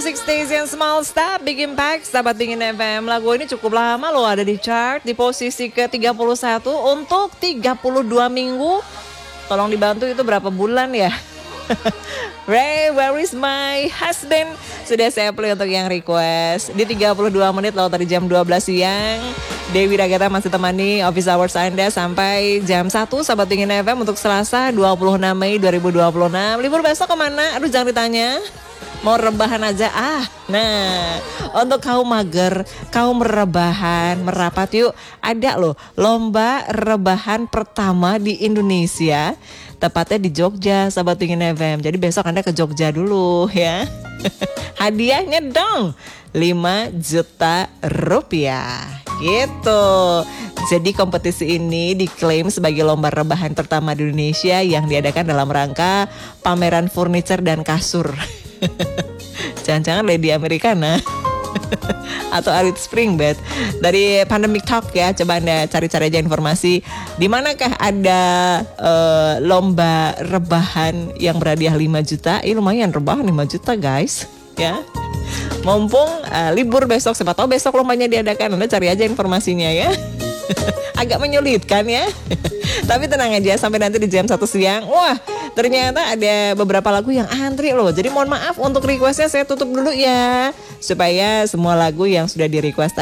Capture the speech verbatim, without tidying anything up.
Six Station Small Step, Big Impact, Sahabat Dingin F M. Lagu ini cukup lama loh ada di chart, di posisi ke tiga puluh satu untuk tiga puluh dua minggu. Tolong dibantu itu berapa bulan ya? Ray, where is my husband? Sudah saya play untuk yang request. Di tiga puluh dua menit lalu tadi jam dua belas siang. Dewi Ragata masih temani office hours Anda sampai jam satu Sahabat Dingin F M untuk Selasa dua puluh enam Mei dua ribu dua puluh enam. Libur besok kemana? Aduh jangan ditanya. Mau rebahan aja ah. Nah, untuk kaum mager, kaum rebahan, merapat yuk. Ada loh lomba rebahan pertama di Indonesia. Tepatnya di Jogja, Sahabat Dingin F M. Jadi besok Anda ke Jogja dulu ya. Hadiahnya dong lima juta rupiah. Gitu. Jadi kompetisi ini diklaim sebagai lomba rebahan pertama di Indonesia yang diadakan dalam rangka pameran furniture dan kasur. Jangan-jangan Lady Americana atau Arit Springbed dari Pandemic Talk ya. Coba Anda cari-cari aja informasi di manakah ada uh, lomba rebahan yang berhadiah lima juta. Ih lumayan rebahan lima juta guys ya. Mumpung uh, libur besok, siapa tahu besok lombanya diadakan. Anda cari aja informasinya ya. Agak menyulitkan ya. Tapi tenang aja sampai nanti di jam satu siang. Wah ternyata ada beberapa lagu yang antri loh. Jadi mohon maaf untuk requestnya saya tutup dulu ya. Supaya semua lagu yang sudah di request